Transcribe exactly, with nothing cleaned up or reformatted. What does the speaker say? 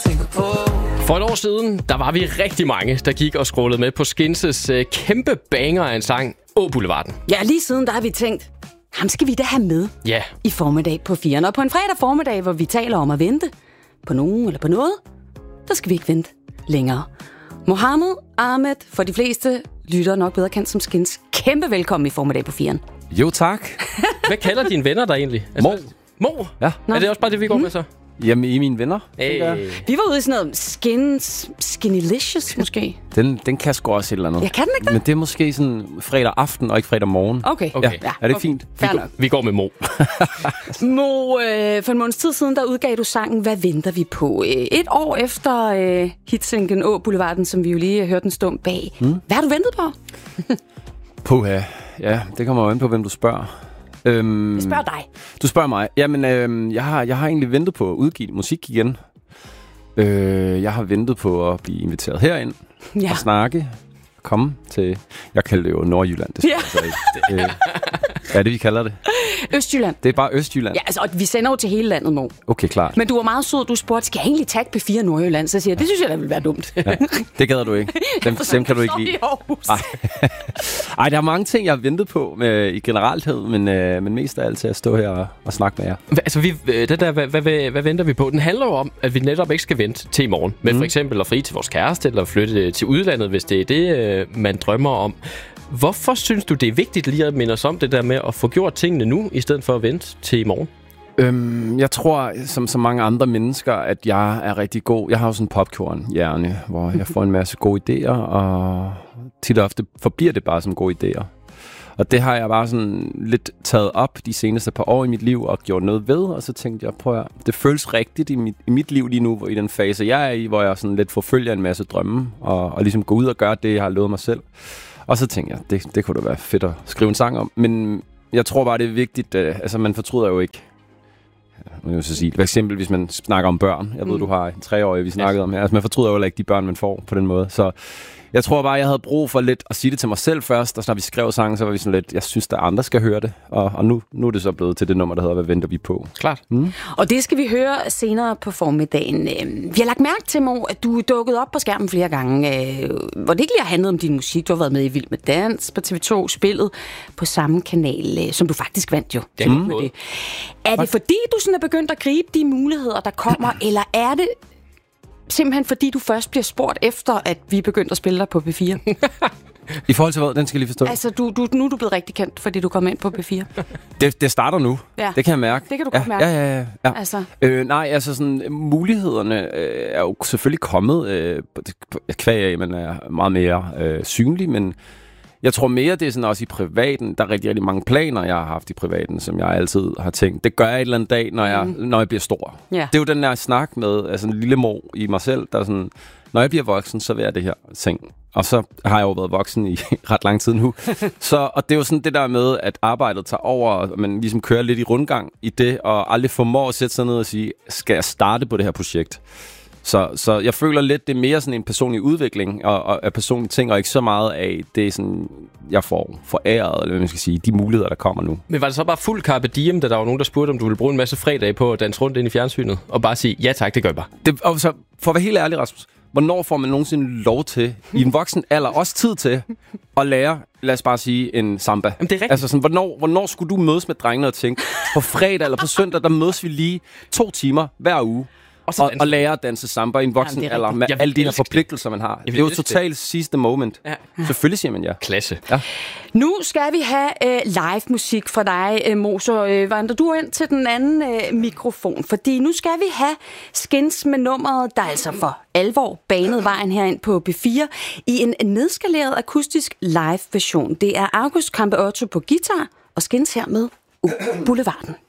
tænker på. For et år siden, der var vi rigtig mange, der gik og scrollede med på Skins' øh, kæmpe banger af en sang, Åh Boulevarden. Ja, lige siden der har vi tænkt, ham skal vi da have med Ja. i formiddag på firen. Og på en fredag formiddag, hvor vi taler om at vente på nogen eller på noget, der skal vi ikke vente længere. Mohammed Ahmed, for de fleste lytter nok bedre kendt som Skins. Kæmpe velkommen i formiddag på firen. Jo, tak. Hvad kalder dine venner dig egentlig? Mo. Mo? Ja. Er det også bare det, vi går med så? Jamen, I er mine venner. Hey. Vi var ude i sådan noget skins, skinilicious måske. Den, den kan sgu også et eller andet. Ja, kan den ikke det? Men det er måske sådan fredag aften og ikke fredag morgen. Okay. Okay. Ja, er det okay. fint? Fair nok. Vi går med Mo. Mo, øh, for en måneds tid siden, der udgav du sangen Hvad venter vi på? Øh, et år efter øh, hitsinken Åh Boulevarden, som vi jo lige hørte en stund bag. Mm. Hvad har du ventet på? Puha. Ja, det kommer jo an på, hvem du spørger. Øhm, Jeg spørger dig. Du spørger mig. Jamen, øhm, jeg, har, jeg har egentlig ventet på at udgive musik igen. Øh, jeg har ventet på at blive inviteret herind Ja. og snakke. Komme til... Jeg kalder det jo Nordjylland. Det, Ja. altså ikke. Det, øh, hvad er det, vi kalder det? Østjylland. Det er bare Østjylland. Ja, altså, og vi sender jo til hele landet, Mo. Okay, klart. Men du var meget sød, du spurgte, skal jeg egentlig tagge P fire Nordjylland? Så siger jeg, det synes jeg, da ville være dumt. Ja, det gad du ikke. Dem, dem kan du ikke lide. Ej. Ej, der er mange ting, jeg har ventet på med, i generalthed, men, øh, men mest af alt til at stå her og, og snakke med jer. Hva, altså, vi, det der, hvad, hvad, hvad, hvad venter vi på? Den handler jo om, at vi netop ikke skal vente til i morgen. Men mm. for eksempel at fri til vores kæreste, eller flytte til udlandet, hvis det er det, man drømmer om. Hvorfor synes du, det er vigtigt lige at minde os om det der med at få gjort tingene nu, i stedet for at vente til i morgen? Øhm, jeg tror, som så mange andre mennesker, at jeg er rigtig god. Jeg har jo sådan en popcorn-hjerne, hvor jeg får en masse gode idéer, og tit og ofte forbliver det bare som gode idéer. Og det har jeg bare sådan lidt taget op de seneste par år i mit liv og gjort noget ved, og så tænkte jeg, prøv at det føles rigtigt i mit, i mit liv lige nu, i den fase, jeg er i, hvor jeg sådan lidt forfølger en masse drømme, og, og ligesom går ud og gør det, jeg har lovet mig selv. Og så tænkte jeg, det, det kunne da være fedt at skrive en sang om, men jeg tror bare, det er vigtigt, øh, altså man fortryder jo ikke. Jeg vil så sige, for eksempel hvis man snakker om børn, jeg ved, mm. du har en treårig, vi snakkede om her, altså man fortryder jo ikke de børn, man får på den måde, så jeg tror bare, jeg havde brug for lidt at sige det til mig selv først, og så når vi skrev sangen, så var vi sådan lidt, jeg synes, der andre skal høre det, og, og nu, nu er det så blevet til det nummer, der hedder, hvad venter vi på? Klart. Mm. Og det skal vi høre senere på formiddagen. Vi har lagt mærke til, Mo, at du er dukket op på skærmen flere gange, hvor det ikke lige har handlet om din musik. Du har været med i Vild med Dans på T V to, spillet på samme kanal, som du faktisk vandt jo. Det er, mm. det. Er det fordi, du sådan er begyndt at gribe de muligheder, der kommer, eller er det simpelthen fordi, du først bliver spurgt efter, at vi er begyndt at spille dig på P fire? I forhold til hvad? Den skal jeg lige forstå. Altså, du, du, nu er du blevet rigtig kendt, fordi du kom ind på P fire. Det, det starter nu. Ja. Det kan jeg mærke. Det kan du ja, godt mærke. Ja, ja, ja. ja. Altså. Øh, nej, altså sådan, mulighederne øh, er jo selvfølgelig kommet øh, kvæg af, man er meget mere øh, synlig, men jeg tror mere, det er sådan også i privaten. Der er rigtig, rigtig mange planer, jeg har haft i privaten, som jeg altid har tænkt. Det gør jeg et eller andet dag, når jeg, mm. når jeg bliver stor. Yeah. Det er jo den der snak med altså, en lille mor i mig selv, der er sådan, når jeg bliver voksen, så vil jeg det her ting. Og så har jeg jo været voksen i ret lang tid nu. Så, og det er jo sådan det der med, at arbejdet tager over, og man ligesom kører lidt i rundgang i det, og aldrig formår at sætte sig ned og sige, skal jeg starte på det her projekt? Så, så jeg føler lidt, det er mere sådan en personlig udvikling og, og, og personlige ting, og ikke så meget af det, er sådan, jeg får foræret, eller hvad man skal sige, de muligheder, der kommer nu. Men var det så bare fuld carpe diem, da der var nogen, der spurgte, om du ville bruge en masse fredag på at danse rundt ind i fjernsynet, og bare sige, ja tak, det gør jeg bare? Det, og så, for at være helt ærlig, Rasmus, hvornår får man nogensinde lov til, i en voksen alder, også tid til, at lære, lad os bare sige, en samba? Jamen, det er rigtigt. Altså sådan, hvornår, hvornår skulle du mødes med drengene og tænke, på fredag eller på søndag, der mødes vi lige to timer hver uge, og, og, og lære at danse samba i en voksen Jamen, alder, med alle de her forpligtelser, man har. Det er jo totalt sidste moment. Ja. Selvfølgelig siger man ja. Klasse. Ja. Nu skal vi have øh, live musik fra dig, øh, Mo, så øh, vandrer du ind til den anden øh, mikrofon, fordi nu skal vi have Skins med nummeret, der altså for alvor banede vejen herind på P fire i en nedskaleret akustisk live version. Det er August Campeotto på guitar og Skins her med Åh Boulevarden.